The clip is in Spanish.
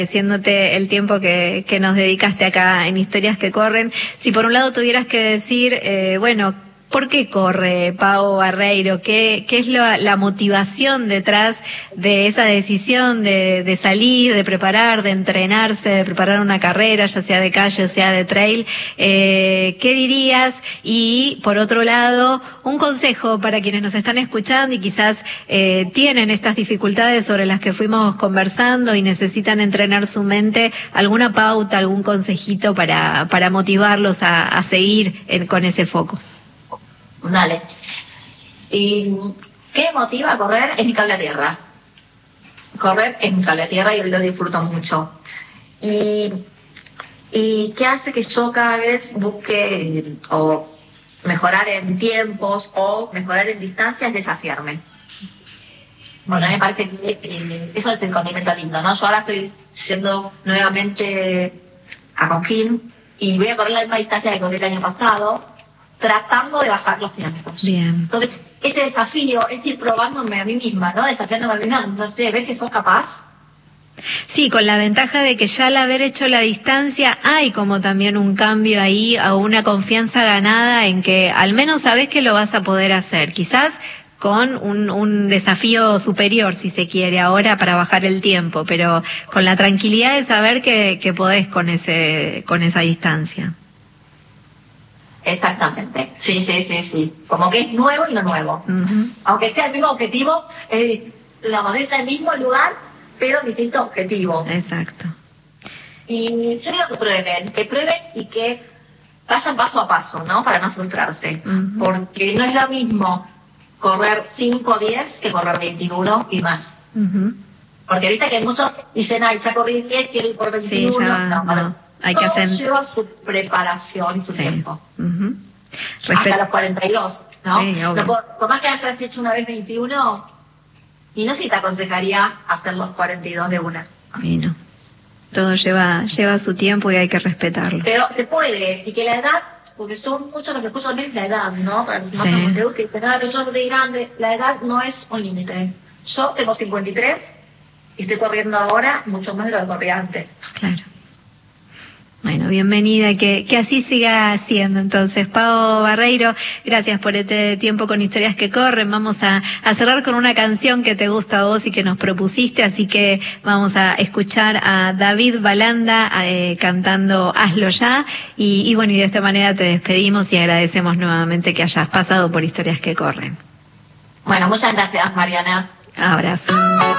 Agradeciéndote el tiempo que nos dedicaste acá en Historias que Corren. Si por un lado tuvieras que decir, bueno, ¿por qué corre Pau Barreiro? ¿Qué es la motivación detrás de esa decisión de salir, de preparar, de entrenarse, de preparar una carrera, ya sea de calle o sea de trail? ¿Qué dirías? Y por otro lado, un consejo para quienes nos están escuchando y quizás tienen estas dificultades sobre las que fuimos conversando y necesitan entrenar su mente, alguna pauta, algún consejito para motivarlos a seguir con ese foco. Dale. ¿Y qué me motiva a correr? Es mi cable a tierra. Correr es mi cable a tierra y lo disfruto mucho. ¿Y qué hace que yo cada vez busque o mejorar en tiempos o mejorar en distancias? Desafiarme. Bueno, me parece que eso es el condimento lindo, ¿no? Yo ahora estoy yendo nuevamente a Coquín y voy a correr la misma distancia que corrí el año pasado, tratando de bajar los tiempos. Bien. Entonces, ese desafío es ir probándome a mí misma, ¿no? Desafiándome a mí misma. No sé, ¿ves que sos capaz? Sí, con la ventaja de que ya al haber hecho la distancia hay como también un cambio ahí, o una confianza ganada en que al menos sabés que lo vas a poder hacer. Quizás con un desafío superior, si se quiere, ahora para bajar el tiempo, pero con la tranquilidad de saber que podés con esa distancia. Exactamente, sí. Como que es nuevo y no nuevo. Aunque sea el mismo objetivo, la modesta el mismo lugar, pero distinto objetivo. Exacto. Y yo digo que prueben y que vayan paso a paso, ¿no? Para no frustrarse. Porque no es lo mismo correr 5 o 10 que correr 21 y más. Porque viste que muchos dicen, ay, ya corrí 10, quiero ir por 21. Sí, ya, no. Hay que hacer... lleva su preparación y su tiempo. Hasta los 42, ¿no? Sí, obvio. Por más que hayas hecho una vez 21, y no sé si te aconsejaría hacer los 42 de una. Y no. Todo lleva su tiempo y hay que respetarlo. Pero se puede, y que la edad, porque son muchos los que escuchan es la edad, ¿no? Para los que más que dicen, pero yo soy grande, la edad no es un límite. Yo tengo 53 y estoy corriendo ahora mucho más de lo que corría antes. Claro. Bueno, bienvenida, que así siga siendo. Entonces, Pau Barreiro, gracias por este tiempo con Historias que Corren. Vamos a cerrar con una canción que te gusta a vos y que nos propusiste, así que vamos a escuchar a David Balanda cantando Hazlo Ya, y bueno, y de esta manera te despedimos y agradecemos nuevamente que hayas pasado por Historias que Corren. Bueno, muchas gracias, Mariana. Abrazo.